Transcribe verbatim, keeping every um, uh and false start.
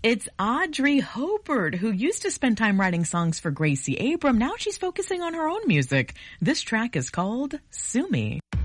It's Audrey Hopard, who used to spend time writing songs for Gracie Abram. Now she's focusing on her own music. This track is called Sue Me.